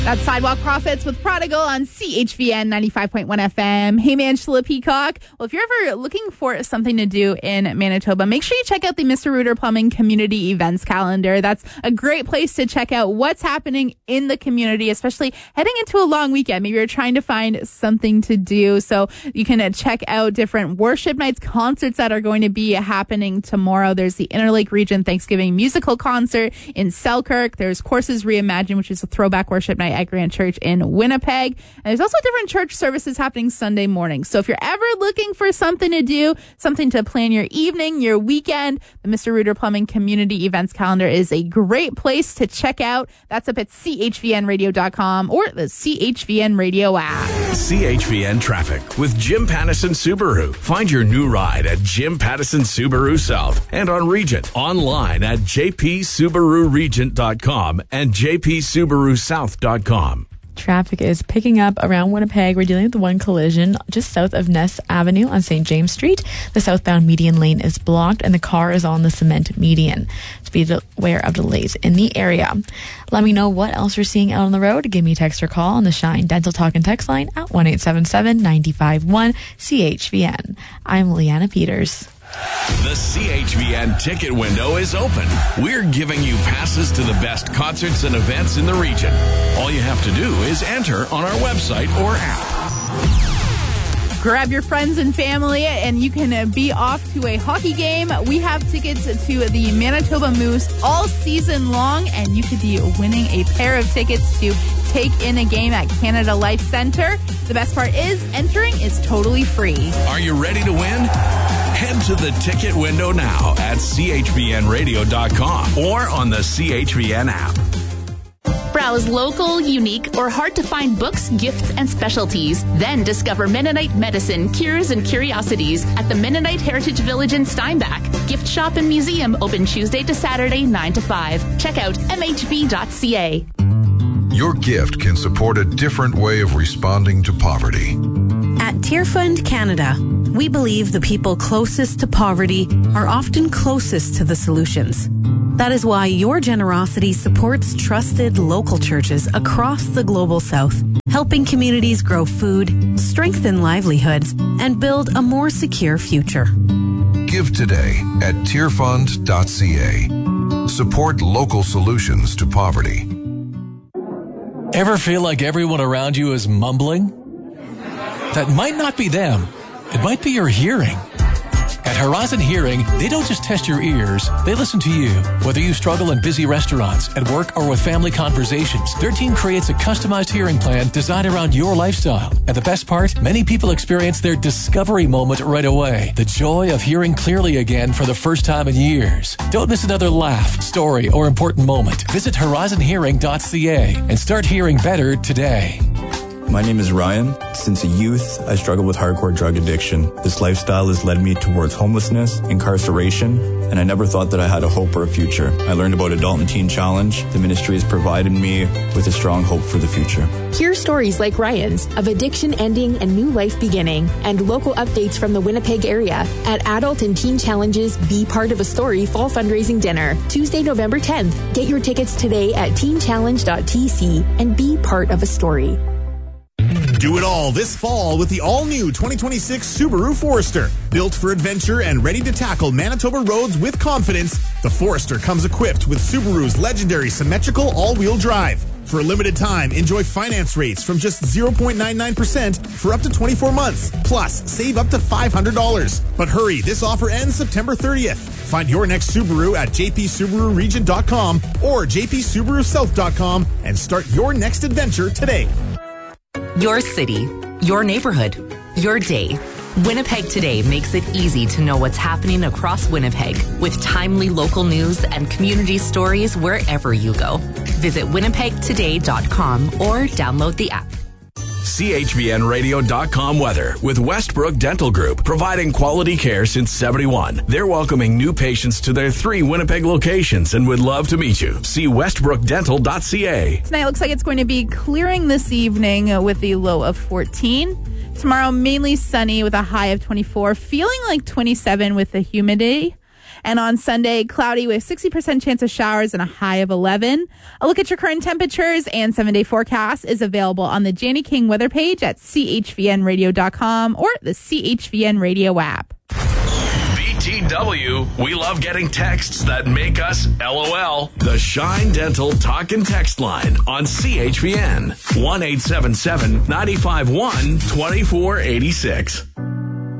That's Sidewalk Prophets with Prodigal on CHVN 95.1 FM. Hey, Angela Peacock. Well, if you're ever looking for something to do in Manitoba, make sure you check out the Mr. Rooter Plumbing Community Events Calendar. That's a great place to check out what's happening in the community, especially heading into a long weekend. Maybe you're trying to find something to do. So you can check out different worship nights, concerts that are going to be happening tomorrow. There's the Interlake Region Thanksgiving Musical Concert in Selkirk. There's Courses Reimagined, which is a throwback worship night at Grand Church in Winnipeg. And there's also different church services happening Sunday morning. So if you're ever looking for something to do, something to plan your evening, your weekend, the Mr. Rooter Plumbing Community Events Calendar is a great place to check out. That's up at chvnradio.com or the CHVN Radio app. CHVN Traffic with Jim Pattison Subaru. Find your new ride at Jim Pattison Subaru South and on Regent. Online at jpsubaruregent.com and jpsubarusouth.com. Traffic is picking up around Winnipeg. We're dealing with one collision just south of Ness Avenue on St. James Street. The southbound median lane is blocked and the car is on the cement median. To be aware of delays in the area. Let me know what else you're seeing out on the road. Give me a text or call on the Shine Dental Talk and Text line at 1-877-951-CHVN. I'm Leanna Peters. The CHVN ticket window is open. We're giving you passes to the best concerts and events in the region. All you have to do is enter on our website or app. Grab your friends and family and you can be off to a hockey game. We have tickets to the Manitoba Moose all season long, and you could be winning a pair of tickets to take in a game at Canada Life Centre. The best part is entering is totally free. Are you ready to win? Head to the ticket window now at chvnradio.com or on the CHVN app. Browse local, unique, or hard-to-find books, gifts, and specialties. Then discover Mennonite medicine, cures, and curiosities at the Mennonite Heritage Village in Steinbach. Gift shop and museum open Tuesday to Saturday, 9 to 5. Check out mhv.ca. Your gift can support a different way of responding to poverty. At Tearfund Canada, we believe the people closest to poverty are often closest to the solutions. That is why your generosity supports trusted local churches across the global south, helping communities grow food, strengthen livelihoods, and build a more secure future. Give today at tearfund.ca. Support local solutions to poverty. Ever feel like everyone around you is mumbling? That might not be them. It might be your hearing. At Horizon Hearing, they don't just test your ears, they listen to you. Whether you struggle in busy restaurants, at work, or with family conversations, their team creates a customized hearing plan designed around your lifestyle. And the best part, many people experience their discovery moment right away. The joy of hearing clearly again for the first time in years. Don't miss another laugh, story, or important moment. Visit horizonhearing.ca and start hearing better today. My name is Ryan. Since a youth, I struggled with hardcore drug addiction. This lifestyle has led me towards homelessness, incarceration, and I never thought that I had a hope or a future. I learned about Adult and Teen Challenge. The ministry has provided me with a strong hope for the future. Hear stories like Ryan's of addiction ending and new life beginning, and local updates from the Winnipeg area at Adult and Teen Challenge's Be Part of a Story Fall Fundraising Dinner, Tuesday, November 10th. Get your tickets today at teenchallenge.tc and be part of a story. Do it all this fall with the all-new 2026 Subaru Forester. Built for adventure and ready to tackle Manitoba roads with confidence, the Forester comes equipped with Subaru's legendary symmetrical all-wheel drive. For a limited time, enjoy finance rates from just 0.99% for up to 24 months. Plus, save up to $500. But hurry, this offer ends September 30th. Find your next Subaru at jpsubaruregent.com or jpsubarusouth.com and start your next adventure today. Your city, your neighborhood, your day. Winnipeg Today makes it easy to know what's happening across Winnipeg with timely local news and community stories wherever you go. Visit winnipegtoday.com or download the app. CHVNradio.com weather with Westbrook Dental Group, providing quality care since 71. They're welcoming new patients to their 3 Winnipeg locations and would love to meet you. See westbrookdental.ca. Tonight looks like it's going to be clearing this evening with the low of 14. Tomorrow, mainly sunny with a high of 24, feeling like 27 with the humidity. And on Sunday, cloudy with 60% chance of showers and a high of 11. A look at your current temperatures and 7-day forecast is available on the Janie King weather page at chvnradio.com or the CHVN radio app. BTW, we love getting texts that make us LOL. The Shine Dental Talk and Text line on CHVN 1-877-951-2486.